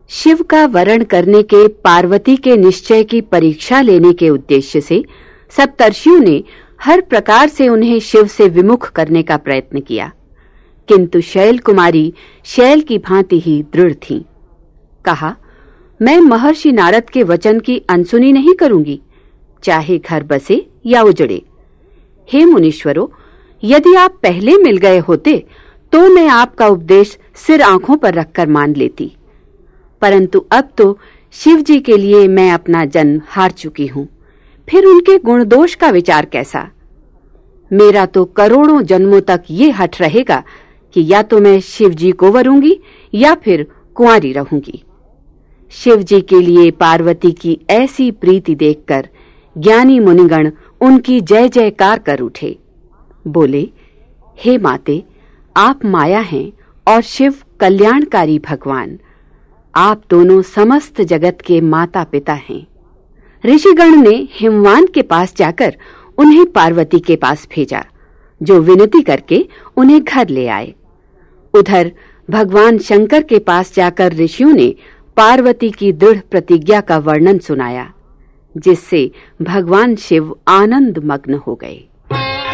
शिव का वरण करने के पार्वती के निश्चय की परीक्षा लेने के उद्देश्य से सप्तर्षियों ने हर प्रकार से उन्हें शिव से विमुख करने का प्रयत्न किया, किंतु शैल कुमारी शैल की भांति ही दृढ़ थीं। कहा, मैं महर्षि नारद के वचन की अनसुनी नहीं करूंगी, चाहे घर बसे या उजड़े। हे मुनीश्वरों, यदि आप पहले मिल गए होते तो मैं आपका उपदेश सिर आंखों पर रखकर मान लेती, परंतु अब तो शिव जी के लिए मैं अपना जन्म हार चुकी हूं, फिर उनके गुण दोष का विचार कैसा। मेरा तो करोड़ों जन्मों तक ये हठ रहेगा कि या तो मैं शिव जी को वरूंगी या फिर कुंवारी रहूंगी। शिव जी के लिए पार्वती की ऐसी प्रीति देखकर ज्ञानी मुनिगण उनकी जय जयकार कर उठे। बोले, हे माते, आप माया हैं और शिव कल्याणकारी भगवान। आप दोनों समस्त जगत के माता पिता हैं। ऋषिगण ने हिमवान के पास जाकर उन्हें पार्वती के पास भेजा, जो विनती करके उन्हें घर ले आए। उधर भगवान शंकर के पास जाकर ऋषियों ने पार्वती की दृढ़ प्रतिज्ञा का वर्णन सुनाया, जिससे भगवान शिव आनंद मग्न हो गए।